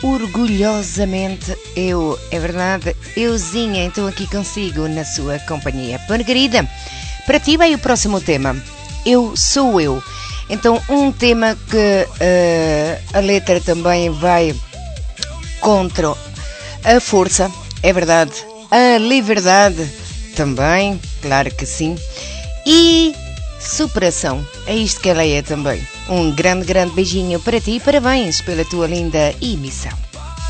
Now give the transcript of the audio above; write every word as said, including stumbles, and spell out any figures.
orgulhosamente eu. É verdade, euzinha, então aqui consigo na sua companhia. Margarida, para ti vai o próximo tema. Eu sou eu. Então um tema que uh, a letra também vai contra a força, é verdade. A liberdade também, claro que sim. E superação, é isto que ela é também. Um grande, grande beijinho para ti e parabéns pela tua linda emissão.